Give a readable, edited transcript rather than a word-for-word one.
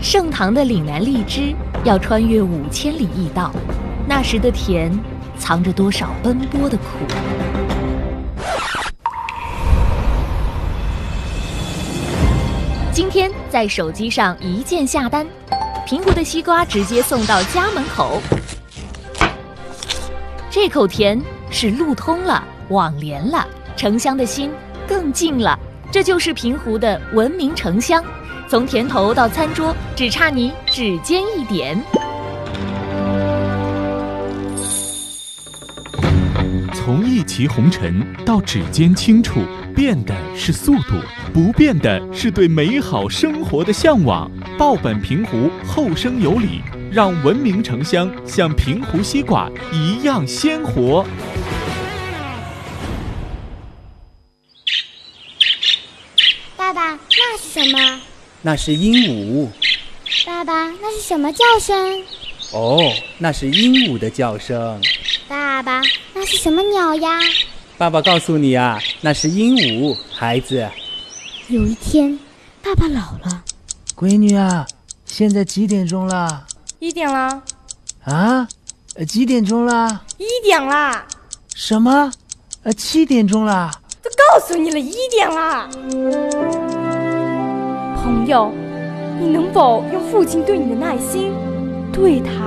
盛唐的岭南荔枝要穿越5000里驿道，那时的甜藏着多少奔波的苦？今天在手机上一键下单，平湖的西瓜直接送到家门口。这口甜是路通了，网连了，城乡的心更近了。这就是平湖的文明城乡，从田头到餐桌，只差你指尖一点。 从一骑红尘到指尖轻触，变的是速度，不变的是对美好生活的向往。报本平湖，后生有礼，让文明城乡像平湖西瓜一样鲜活。 爸爸，那是什么？ 那是鹦鹉。 爸爸，那是什么叫声？ 哦，那是鹦鹉的叫声。 爸爸，那是什么鸟呀？ 爸爸告诉你啊，那是鹦鹉，孩子。 有一天，爸爸老了。 闺女啊，现在几点钟了 ？1点了。 啊？几点钟了 ？1点啦。 什么？7点钟了。 都告诉你了，1点啦。朋友，你能否用父亲对你的耐心，对他